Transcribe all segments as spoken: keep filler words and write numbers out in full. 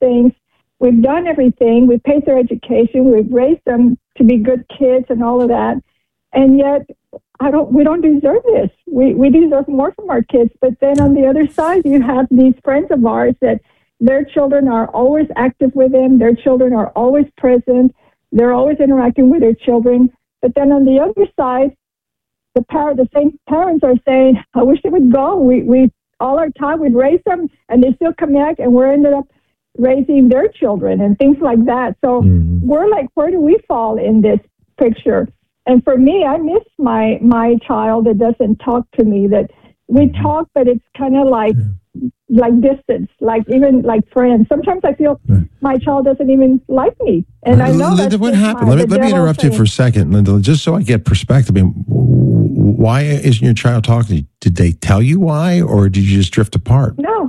things. We've done everything. We've paid their education. We've raised them to be good kids and all of that. And yet, I don't. we don't deserve this. We, we deserve more from our kids. But then on the other side, you have these friends of ours that their children are always active with them. Their children are always present. They're always interacting with their children. But then on the other side, the parent, the same parents are saying, I wish they would go. We, we all our time, we'd raise them, and they still come back, and we're ended up raising their children and things like that. So mm-hmm. we're like, where do we fall in this picture? And for me, I miss my, my child that doesn't talk to me, that we talk, but it's kind of like, yeah. like distance, like even like friends. Sometimes I feel right. my child doesn't even like me. And uh, I know Linda, that's what happened? My, let me, let me interrupt thing. you for a second, Linda, just so I get perspective. I mean, why isn't your child talking to you? Did they tell you why, or did you just drift apart? No,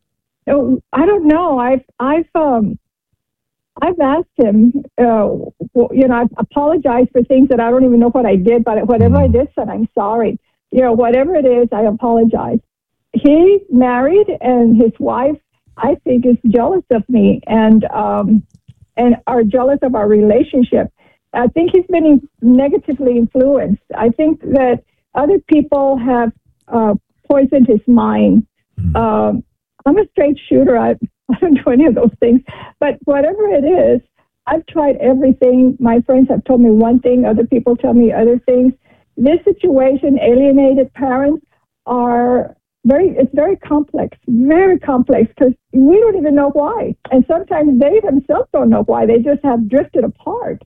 no I don't know. I've, I've, um, I've asked him, uh, you know, I've apologized for things that I don't even know what I did, but whatever mm. I did, said, I'm sorry. You know, whatever it is, I apologize. He married, and his wife, I think, is jealous of me and um, and are jealous of our relationship. I think he's been in, negatively influenced. I think that other people have uh, poisoned his mind. Mm. Um, I'm a straight shooter. I, I don't do any of those things. But whatever it is, I've tried everything. My friends have told me one thing. Other people tell me other things. This situation, alienated parents are very, it's very complex, very complex, because we don't even know why. And sometimes they themselves don't know why. They just have drifted apart.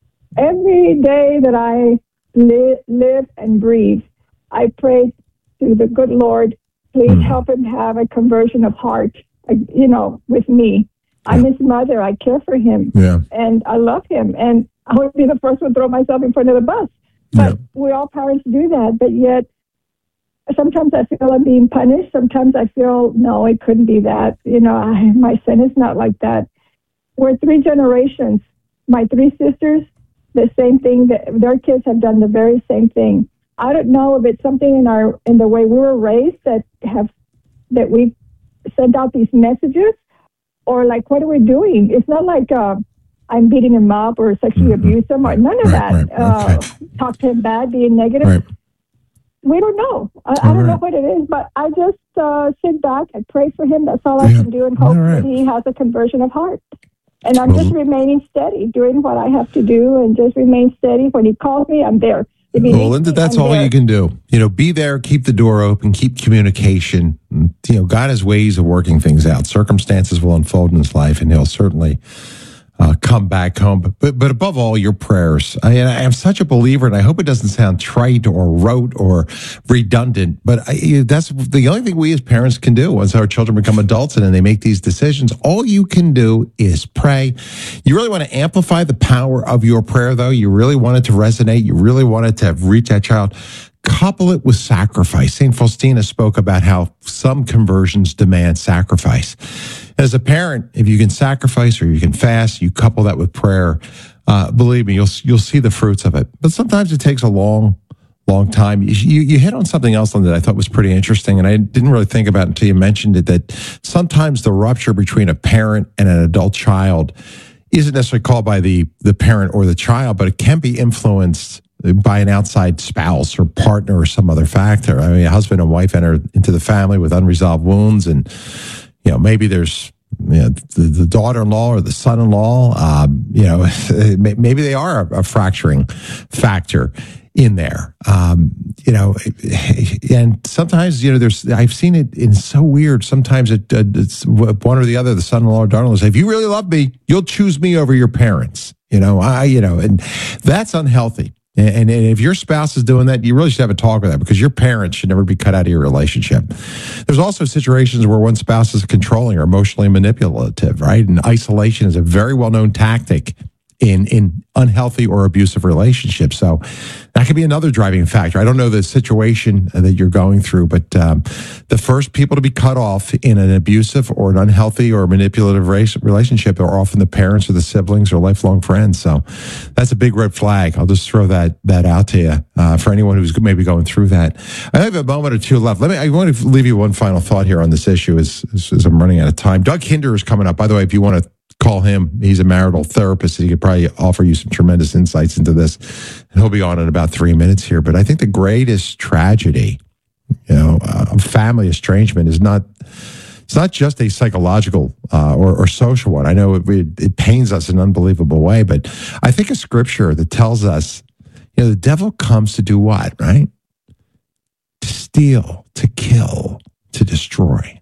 Every day that I li- live and breathe, I pray to the good Lord, please help him have a conversion of heart, you know, with me. Yeah. I'm his mother. I care for him. Yeah. And I love him. And I would be the first one to throw myself in front of the bus. But yeah. we all parents do that. But yet, sometimes I feel I'm being punished. Sometimes I feel, no, it couldn't be that. You know, I, my son is not like that. We're three generations. My three sisters, the same thing. That their kids have done the very same thing. I don't know if it's something in our in the way we were raised that have that we send out these messages, or like, what are we doing? It's not like uh, I'm beating him up or sexually mm-hmm. abuse him or none of right, that. Right, uh, okay. Talk to him bad, being negative. Right. We don't know. I, I don't right. know what it is, but I just uh, sit back and pray for him. That's all I yeah. can do, and hope right. that he has a conversion of heart. And I'm well, just remaining steady, doing what I have to do, and just remain steady. When he calls me, I'm there. Well, Linda, that's all you can do. You know, be there, keep the door open, keep communication. You know, God has ways of working things out. Circumstances will unfold in his life, and he'll certainly uh, come back home. But, but but above all, your prayers. I, I am such a believer, and I hope it doesn't sound trite or rote or redundant, but I, that's the only thing we as parents can do once our children become adults and then they make these decisions. All you can do is pray. You really want to amplify the power of your prayer, though. You really want it to resonate. You really want it to reach that child. Couple it with sacrifice. Saint Faustina spoke about how some conversions demand sacrifice. As a parent, if you can sacrifice or you can fast, you couple that with prayer, uh, believe me, you'll you'll see the fruits of it. But sometimes it takes a long, long time. You, you hit on something else that I thought was pretty interesting, and I didn't really think about it until you mentioned it, that sometimes the rupture between a parent and an adult child isn't necessarily called by the, the parent or the child, but it can be influenced by an outside spouse or partner or some other factor. I mean, a husband and wife enter into the family with unresolved wounds, and you know, maybe there's you know, the, the daughter-in-law or the son-in-law. Um, you know, maybe they are a, a fracturing factor in there. Um, you know, and sometimes you know, there's I've seen it in so weird. Sometimes it, uh, it's one or the other. The son-in-law or daughter-in-law say, "If you really love me, you'll choose me over your parents." You know, I you know, and that's unhealthy. And, and if your spouse is doing that, you really should have a talk with that, because your parents should never be cut out of your relationship. There's also situations where one spouse is controlling or emotionally manipulative, right? And isolation is a very well-known tactic in in unhealthy or abusive relationships. So that could be another driving factor. I don't know the situation that you're going through, but um, the first people to be cut off in an abusive or an unhealthy or manipulative race, relationship are often the parents or the siblings or lifelong friends. So that's a big red flag. I'll just throw that that out to you uh, for anyone who's maybe going through that. I have a moment or two left. Let me. I want to leave you one final thought here on this issue as, as, as I'm running out of time. Doug Hinder is coming up. By the way, if you want to call him, he's a marital therapist. He could probably offer you some tremendous insights into this. And he'll be on in about three minutes here. But I think the greatest tragedy, you know, uh, family estrangement is not, it's not just a psychological uh, or, or social one. I know it, it pains us in an unbelievable way, but I think a scripture that tells us, you know, the devil comes to do what, right? To steal, to kill, to destroy.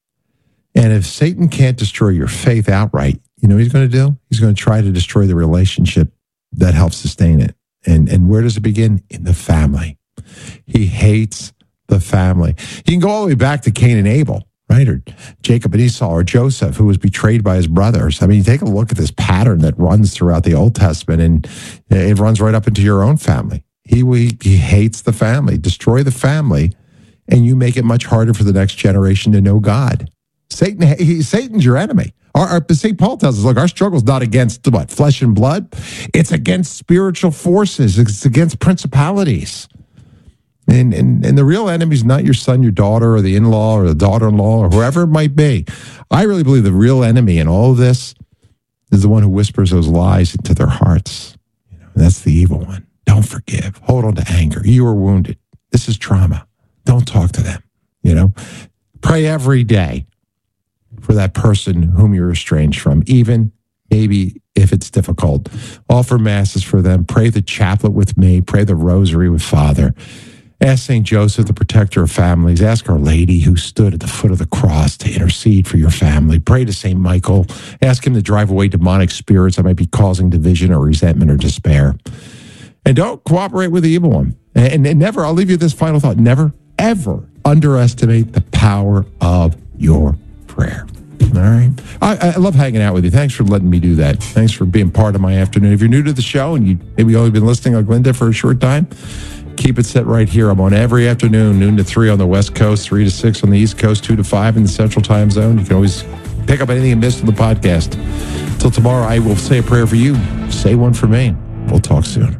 And if Satan can't destroy your faith outright, you know what he's going to do? He's going to try to destroy the relationship that helps sustain it. And and where does it begin? In the family. He hates the family. You can go all the way back to Cain and Abel, right? Or Jacob and Esau, or Joseph, who was betrayed by his brothers. I mean, take a look at this pattern that runs throughout the Old Testament, and it runs right up into your own family. He, he, he hates the family. Destroy the family, and you make it much harder for the next generation to know God. Satan, he, Satan's your enemy. Our, our, Saint Paul tells us, look, our struggle is not against what? Flesh and blood. It's against spiritual forces. It's against principalities. And, and, and the real enemy is not your son, your daughter, or the in-law, or the daughter-in-law, or whoever it might be. I really believe the real enemy in all of this is the one who whispers those lies into their hearts. You know, that's the evil one. Don't forgive. Hold on to anger. You were wounded. This is trauma. Don't talk to them. You know, pray every day for that person whom you're estranged from, even maybe if it's difficult. Offer masses for them. Pray the chaplet with me. Pray the rosary with Father. Ask Saint Joseph, the protector of families. Ask Our Lady, who stood at the foot of the cross, to intercede for your family. Pray to Saint Michael. Ask him to drive away demonic spirits that might be causing division or resentment or despair. And don't cooperate with the evil one. And, and never, I'll leave you this final thought, never, ever underestimate the power of your prayer. All right. I, I love hanging out with you. Thanks for letting me do that. Thanks for being part of my afternoon. If you're new to the show and you maybe only been listening like Linda for a short time, keep it set right here. I'm on every afternoon, noon to three on the West Coast, three to six on the East Coast, two to five in the Central Time Zone. You can always pick up anything you missed on the podcast. Until tomorrow, I will say a prayer for you. Say one for me. We'll talk soon.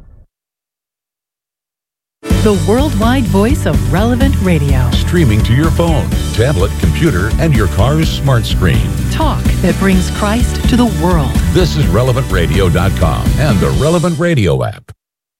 The worldwide voice of Relevant Radio. Streaming to your phone, tablet, computer, and your car's smart screen. Talk that brings Christ to the world. This is relevant radio dot com and the Relevant Radio app.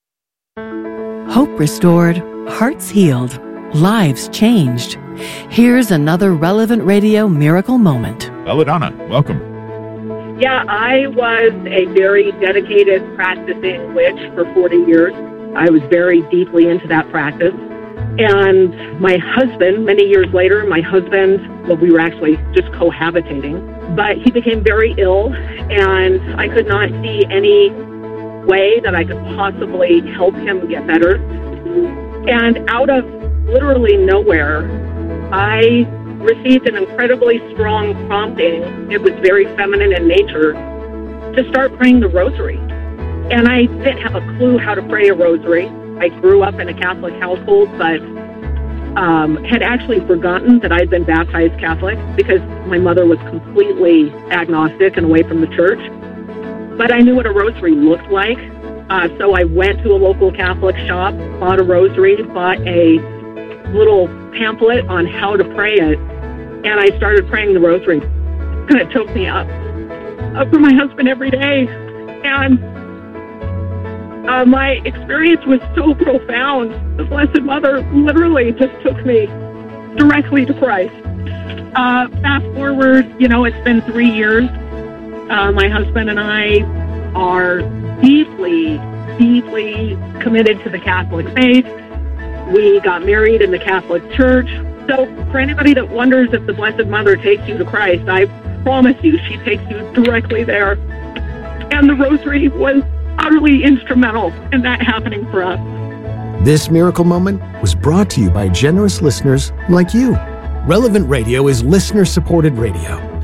Hope restored, hearts healed, lives changed. Here's another Relevant Radio miracle moment. Belladonna, welcome. Yeah, I was a very dedicated practicing witch for forty years. I was very deeply into that practice. And my husband, many years later, my husband, well, we were actually just cohabitating, but he became very ill, and I could not see any way that I could possibly help him get better. And out of literally nowhere, I received an incredibly strong prompting. It was very feminine in nature, to start praying the rosary. And I didn't have a clue how to pray a rosary. I grew up in a Catholic household, but um, had actually forgotten that I'd been baptized Catholic because my mother was completely agnostic and away from the church. But I knew what a rosary looked like. Uh, so I went to a local Catholic shop, bought a rosary, bought a little pamphlet on how to pray it, and I started praying the rosary. And it took me up, up for my husband every day. And Uh, my experience was so profound. The Blessed Mother literally just took me directly to Christ. Uh, fast forward, you know, it's been three years. Uh, my husband and I are deeply, deeply committed to the Catholic faith. We got married in the Catholic Church. So for anybody that wonders if the Blessed Mother takes you to Christ, I promise you she takes you directly there. And the rosary was utterly instrumental in that happening for us. This miracle moment was brought to you by generous listeners like you. Relevant Radio is listener-supported radio.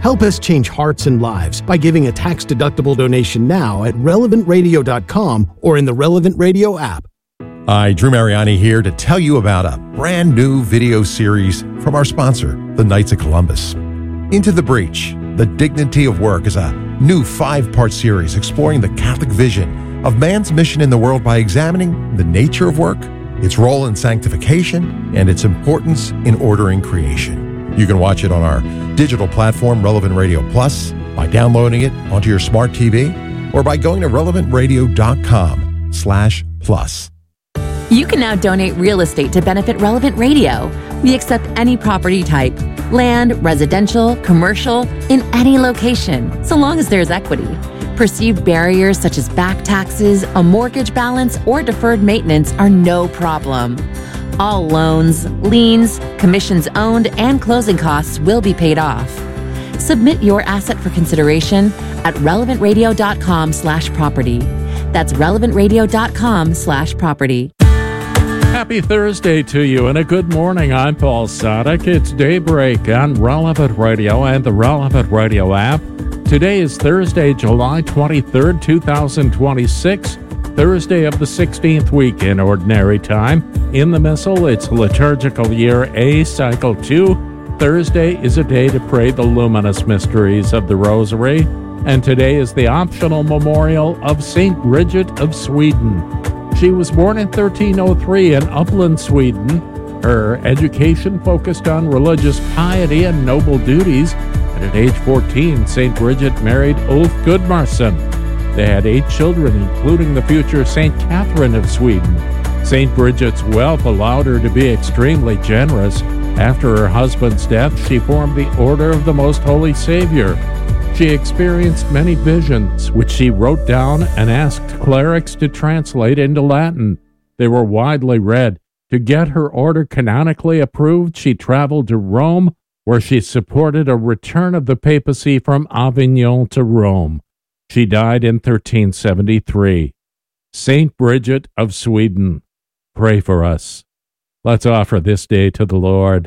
Help us change hearts and lives by giving a tax-deductible donation now at relevant radio dot com or in the Relevant Radio app. Hi, Drew Mariani here to tell you about a brand new video series from our sponsor, the Knights of Columbus. Into the Breach, The Dignity of Work is a new five-part series exploring the Catholic vision of man's mission in the world by examining the nature of work, its role in sanctification, and its importance in ordering creation. You can watch it on our digital platform, Relevant Radio Plus, by downloading it onto your smart T V, or by going to relevant radio dot com slash plus. You can now donate real estate to benefit Relevant Radio. We accept any property type, land, residential, commercial, in any location, so long as there's equity. Perceived barriers such as back taxes, a mortgage balance, or deferred maintenance are no problem. All loans, liens, commissions owned, and closing costs will be paid off. Submit your asset for consideration at relevant radio dot com slash property. That's relevant radio dot com slash property. Happy Thursday to you and a good morning. I'm Paul Sadek. It's Daybreak on Relevant Radio and the Relevant Radio app. Today is Thursday, July twenty-third, twenty twenty-six. Thursday of the sixteenth week in Ordinary Time. In the Missal, it's Liturgical Year A, Cycle two. Thursday is a day to pray the luminous mysteries of the Rosary. And today is the optional memorial of Saint Bridget of Sweden. She was born in thirteen oh three in Uppland, Sweden. Her education focused on religious piety and noble duties. And at age fourteen, Saint Bridget married Ulf Gudmarsson. They had eight children, including the future Saint Catherine of Sweden. Saint Bridget's wealth allowed her to be extremely generous. After her husband's death, she formed the Order of the Most Holy Savior. She experienced many visions, which she wrote down and asked clerics to translate into Latin. They were widely read. To get her order canonically approved, she traveled to Rome, where she supported a return of the papacy from Avignon to Rome. She died in thirteen seventy-three. Saint Bridget of Sweden, pray for us. Let's offer this day to the Lord.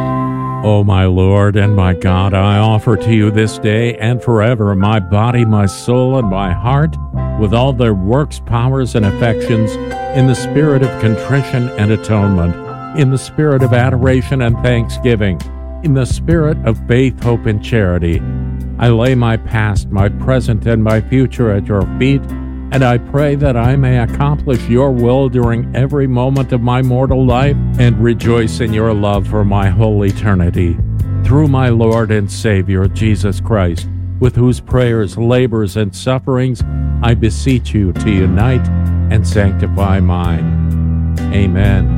O my Lord and my God, I offer to you this day and forever my body, my soul, and my heart, with all their works, powers, and affections, in the spirit of contrition and atonement, in the spirit of adoration and thanksgiving, in the spirit of faith, hope, and charity. I lay my past, my present, and my future at your feet, and I pray that I may accomplish your will during every moment of my mortal life and rejoice in your love for my whole eternity. Through my Lord and Savior, Jesus Christ, with whose prayers, labors, and sufferings I beseech you to unite and sanctify mine. Amen.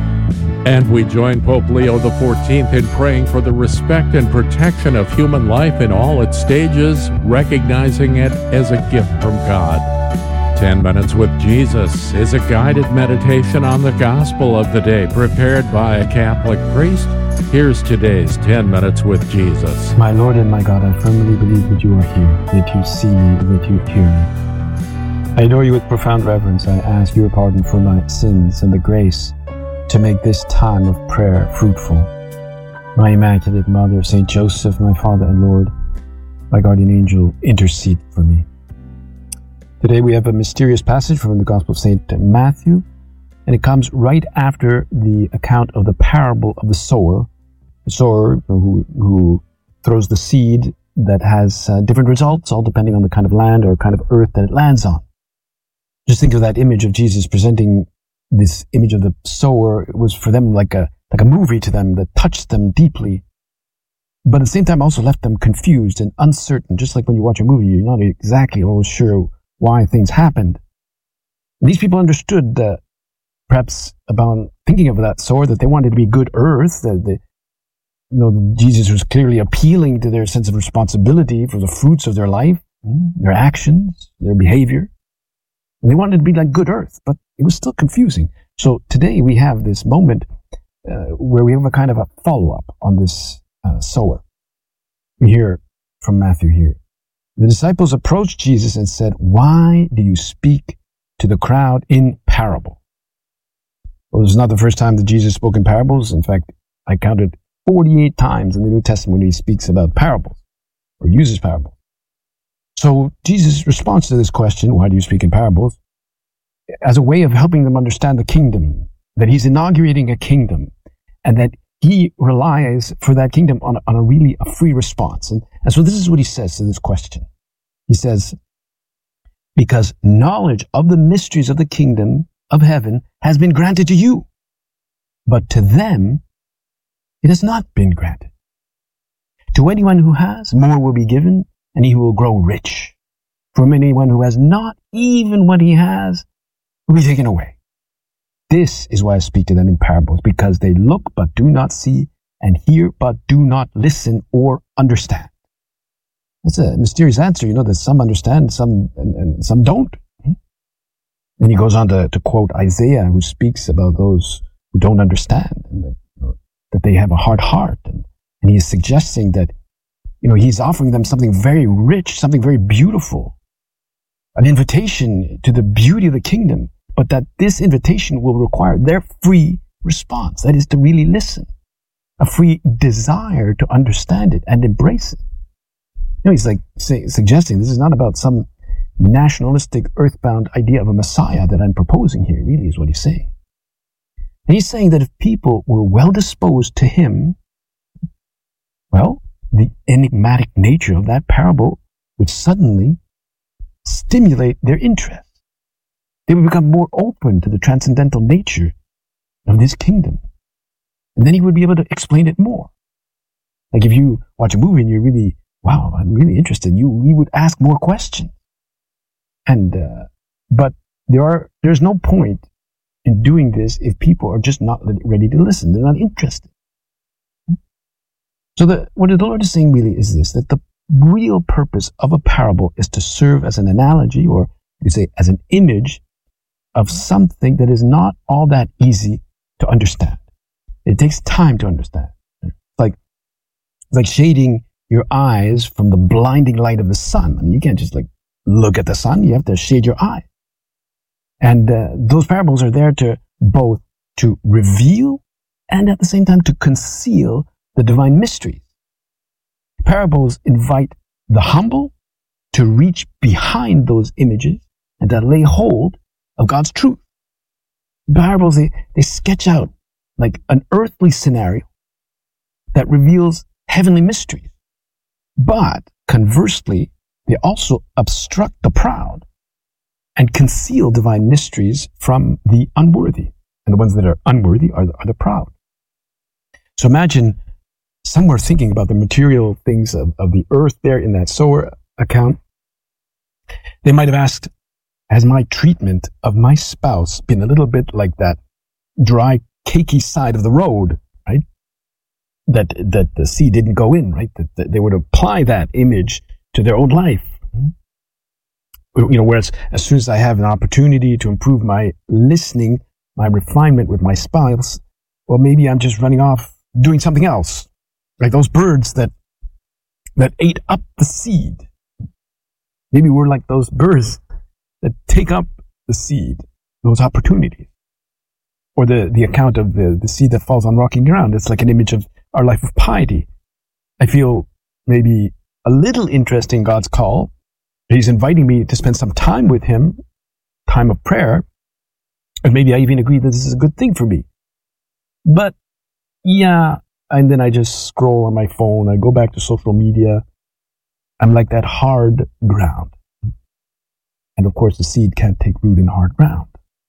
And we join Pope Leo the fourteenth in praying for the respect and protection of human life in all its stages, recognizing it as a gift from God. Ten Minutes with Jesus is a guided meditation on the gospel of the day prepared by a Catholic priest. Here's today's Ten Minutes with Jesus. My Lord and my God, I firmly believe that you are here, that you see me, that you hear me. I adore you with profound reverence. I ask your pardon for my sins and the grace to make this time of prayer fruitful. My Immaculate Mother, Saint Joseph, my Father and Lord, my guardian angel, intercede for me. Today we have a mysterious passage from the Gospel of Saint Matthew, and it comes right after the account of the parable of the sower, the sower who, who throws the seed that has uh, different results, all depending on the kind of land or kind of earth that it lands on. Just think of that image of Jesus presenting this image of the sower. It was for them like a like a movie to them that touched them deeply, but at the same time also left them confused and uncertain. Just like when you watch a movie, you're not exactly always sure why things happened. These people understood that, perhaps about thinking of that sower, that they wanted to be good earth. That the, you know, Jesus was clearly appealing to their sense of responsibility for the fruits of their life, their actions, their behavior. And they wanted to be like good earth, but it was still confusing. So today we have this moment uh, where we have a kind of a follow-up on this uh, sower. We hear from Matthew here. The disciples approached Jesus and said, "Why do you speak to the crowd in parable?" Well, this is not the first time that Jesus spoke in parables. In fact, I counted forty-eight times in the New Testament when he speaks about parables. or uses parables. So Jesus responds to this question, why do you speak in parables? As a way of helping them understand the kingdom, that he's inaugurating a kingdom, and that he relies for that kingdom on, on a really a free response. And, and so this is what he says to this question. He says, because knowledge of the mysteries of the kingdom of heaven has been granted to you, but to them it has not been granted. To anyone who has, more will be given, and he will grow rich. From anyone who has not, even what he has will be taken away. This is why I speak to them in parables, because they look but do not see, and hear but do not listen or understand. That's a mysterious answer, you know, that some understand, some and, and some don't. Then he goes on to, to quote Isaiah, who speaks about those who don't understand, and that, you know, that they have a hard heart. And, and he is suggesting that, you know, he's offering them something very rich, something very beautiful, an invitation to the beauty of the kingdom, but that this invitation will require their free response. That is to really listen, a free desire to understand it and embrace it. You know, he's like say, suggesting this is not about some nationalistic, earthbound idea of a Messiah that I'm proposing here, really is what he's saying. And he's saying that if people were well disposed to him, well, the enigmatic nature of that parable would suddenly stimulate their interest. They would become more open to the transcendental nature of this kingdom. And then he would be able to explain it more. Like if you watch a movie and you're really, wow, I'm really interested, you, you would ask more questions. And, uh, but there are, there's no point in doing this if people are just not ready to listen. They're not interested. So the, what the Lord is saying really is this, that the real purpose of a parable is to serve as an analogy, or you say as an image of something that is not all that easy to understand. It takes time to understand. It's like, it's like shading your eyes from the blinding light of the sun. I mean, you can't just like look at the sun. You have to shade your eye. And uh, those parables are there to both to reveal and at the same time to conceal the divine mysteries. Parables invite the humble to reach behind those images and to lay hold of God's truth. Parables, they, they sketch out like an earthly scenario that reveals heavenly mysteries. But conversely, they also obstruct the proud and conceal divine mysteries from the unworthy. And the ones that are unworthy are the, are the proud. So imagine somewhere thinking about the material things of, of the earth there in that sower account. They might have asked, has my treatment of my spouse been a little bit like that dry, cakey side of the road, right? That that the seed didn't go in, right? That, that they would apply that image to their own life. You know, whereas as soon as I have an opportunity to improve my listening, my refinement with my spouse, well, maybe I'm just running off doing something else. Like those birds that that ate up the seed. Maybe we're like those birds that take up the seed, those opportunities. Or the, the account of the, the seed that falls on rocky ground. It's like an image of our life of piety. I feel maybe a little interest in God's call. He's inviting me to spend some time with him, time of prayer. And maybe I even agree that this is a good thing for me. But yeah, and then I just scroll on my phone. I go back to social media. I'm like that hard ground. And of course, the seed can't take root in hard ground.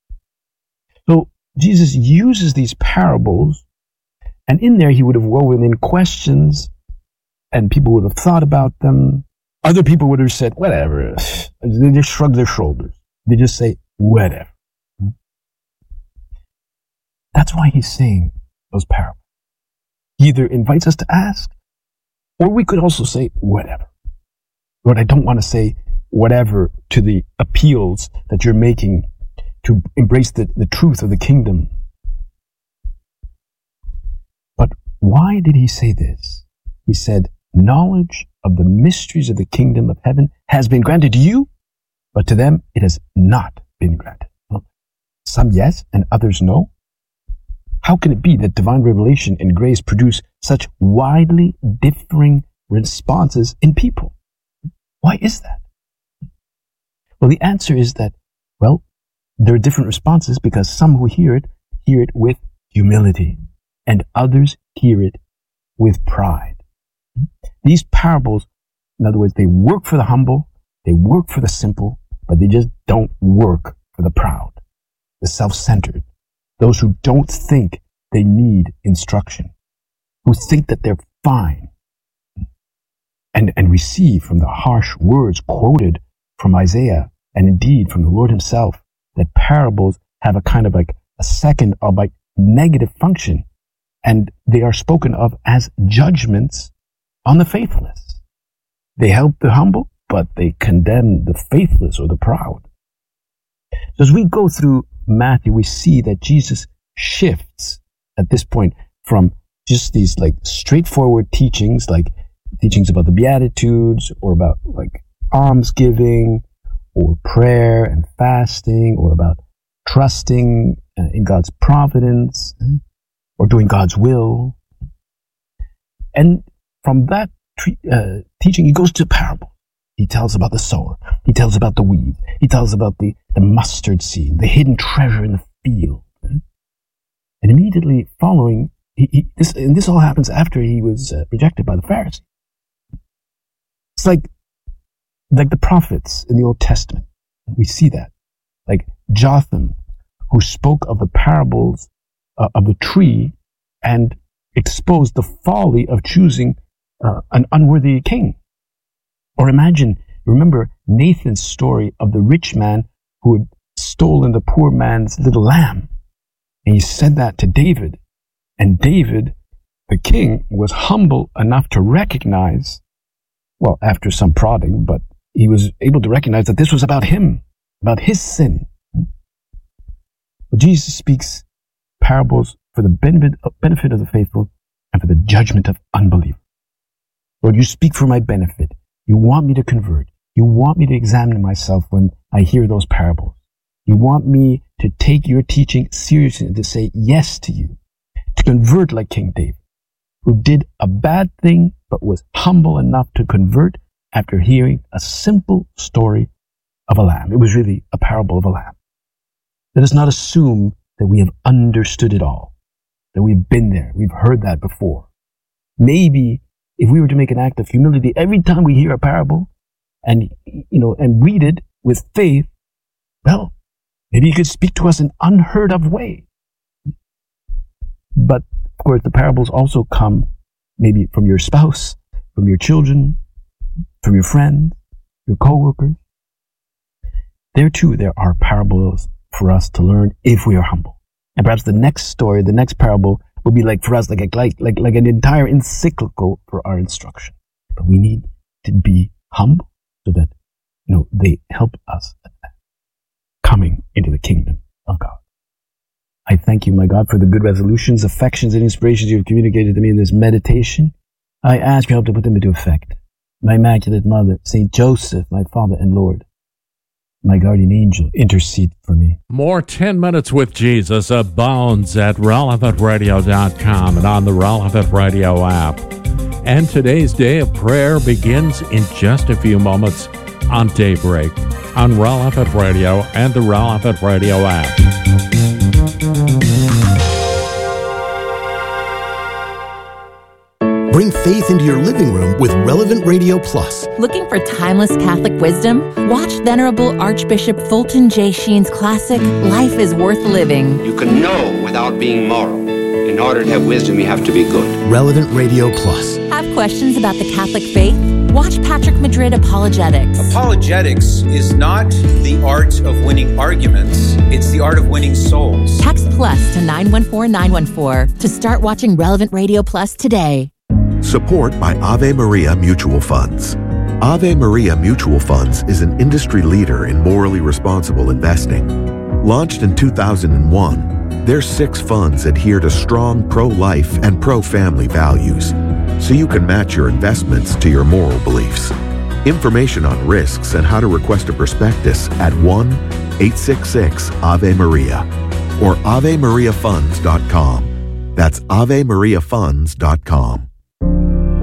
So Jesus uses these parables, and in there he would have woven in questions, and people would have thought about them. Other people would have said, whatever. They just shrug their shoulders. They just say, whatever. That's why he's saying those parables. He either invites us to ask, or we could also say, whatever. Lord, I don't want to say whatever to the appeals that you're making to embrace the, the truth of the kingdom. But why did he say this? He said, knowledge of the mysteries of the kingdom of heaven has been granted to you, but to them it has not been granted. Some yes, and others no. How can it be that divine revelation and grace produce such widely differing responses in people. Why is that? Well, the answer is that, well, there are different responses because some who hear it, hear it with humility, and others hear it with pride. These parables, in other words, they work for the humble, they work for the simple, but they just don't work for the proud, the self-centered, those who don't think they need instruction, who think that they're fine, and, and receive from the harsh words quoted from Isaiah, and indeed from the Lord himself, that parables have a kind of like a second, albeit negative function, and they are spoken of as judgments on the faithless. They help the humble, but they condemn the faithless or the proud. So as we go through Matthew, we see that Jesus shifts at this point from just these like straightforward teachings, like teachings about the Beatitudes or about like almsgiving or prayer and fasting or about trusting in God's providence or doing God's will. And from that uh, teaching, he goes to parable. He tells about the sower. He tells about the weed. He tells about the, the mustard seed, the hidden treasure in the field. And immediately following, he, he, this, and this all happens after he was uh, rejected by the Pharisees. It's like, like the prophets in the Old Testament. We see that. Like Jotham, who spoke of the parables uh, of the tree and exposed the folly of choosing uh, an unworthy king. Or imagine, remember Nathan's story of the rich man who had stolen the poor man's little lamb. And he said that to David. And David, the king, was humble enough to recognize, well, after some prodding, but he was able to recognize that this was about him, about his sin. But Jesus speaks parables for the benefit, benefit of the faithful and for the judgment of unbelievers. Lord, you speak for my benefit. You want me to convert. You want me to examine myself when I hear those parables. You want me to take your teaching seriously and to say yes to you, to convert like King David, who did a bad thing but was humble enough to convert after hearing a simple story of a lamb. It was really a parable of a lamb. Let us not assume that we have understood it all, that we've been there, we've heard that before. Maybe if we were to make an act of humility every time we hear a parable and, you know, and read it with faith, well, maybe you could speak to us in unheard of way. But of course, the parables also come maybe from your spouse, from your children, from your friends, your co-workers. There too, there are parables for us to learn if we are humble. And perhaps the next story, the next parable will be like for us, like, a, like, like, like an entire encyclical for our instruction. But we need to be humble so that, you know, they help us coming into the kingdom of God. I thank you, my God, for the good resolutions, affections, and inspirations you have communicated to me in this meditation. I ask your help to put them into effect. My Immaculate Mother, Saint Joseph, my Father and Lord, my guardian angel, intercede for me. More ten Minutes with Jesus abounds at relevant radio dot com and on the Relevant Radio app. And today's day of prayer begins in just a few moments on Daybreak on Relevant Radio and the Relevant Radio app. Bring faith into your living room with Relevant Radio Plus. Looking for timeless Catholic wisdom? Watch Venerable Archbishop Fulton J. Sheen's classic, Life is Worth Living. You can know without being moral. In order to have wisdom, you have to be good. Relevant Radio Plus. Have questions about the Catholic faith? Watch Patrick Madrid Apologetics. Apologetics is not the art of winning arguments. It's the art of winning souls. Text plus to nine one four nine one four to start watching Relevant Radio Plus today. Support by Ave Maria Mutual Funds. Ave Maria Mutual Funds is an industry leader in morally responsible investing. Launched in two thousand one, their six funds adhere to strong pro-life and pro-family values, so you can match your investments to your moral beliefs. Information on risks and how to request a prospectus at one eight six six Ave Maria or ave maria funds dot com. That's ave maria funds dot com.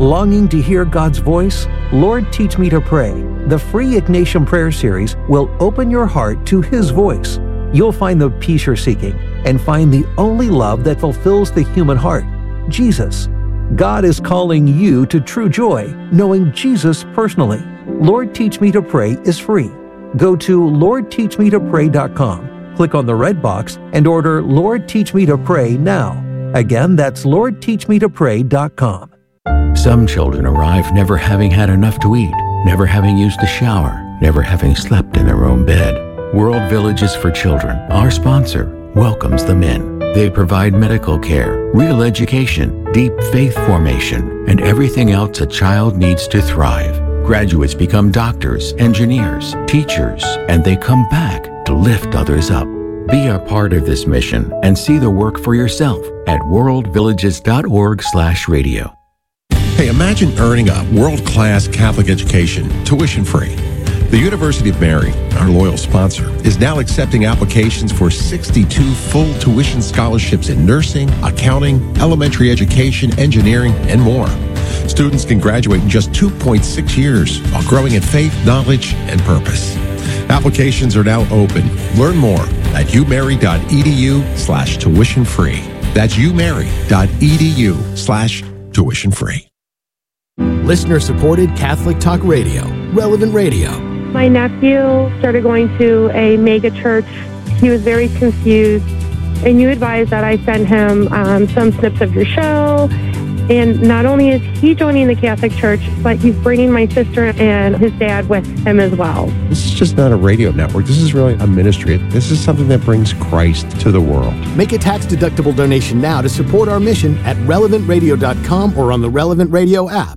Longing to hear God's voice? Lord, Teach Me to Pray. The free Ignatian Prayer Series will open your heart to His voice. You'll find the peace you're seeking and find the only love that fulfills the human heart, Jesus. God is calling you to true joy, knowing Jesus personally. Lord, Teach Me to Pray is free. Go to lord teach me to pray dot com, click on the red box, and order Lord, Teach Me to Pray now. Again, that's lord teach me to pray dot com. Some children arrive never having had enough to eat, never having used a shower, never having slept in their own bed. World Villages for Children, our sponsor, welcomes them in. They provide medical care, real education, deep faith formation, and everything else a child needs to thrive. Graduates become doctors, engineers, teachers, and they come back to lift others up. Be a part of this mission and see the work for yourself at world villages dot org slash radio. Hey, imagine earning a world-class Catholic education, tuition-free. The University of Mary, our loyal sponsor, is now accepting applications for sixty-two full tuition scholarships in nursing, accounting, elementary education, engineering, and more. Students can graduate in just two point six years while growing in faith, knowledge, and purpose. Applications are now open. Learn more at umary.edu slash tuition free. That's umary.edu slash tuition free. Listener-supported Catholic Talk Radio, Relevant Radio. My nephew started going to a mega church. He was very confused, and you advised that I send him um, some snips of your show. And not only is he joining the Catholic Church, but he's bringing my sister and his dad with him as well. This is just not a radio network. This is really a ministry. This is something that brings Christ to the world. Make a tax-deductible donation now to support our mission at relevant radio dot com or on the Relevant Radio app.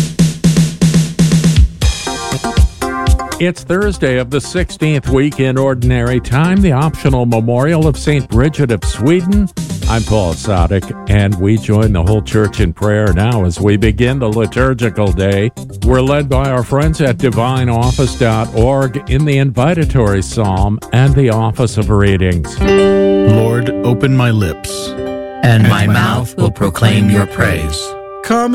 It's Thursday of the sixteenth week in Ordinary Time, the optional memorial of Saint Bridget of Sweden. I'm Paul Sadek, and we join the whole church in prayer now as we begin the liturgical day. We're led by our friends at divine office dot org in the invitatory psalm and the office of readings. Lord, open my lips, and my mouth will proclaim your praise. Come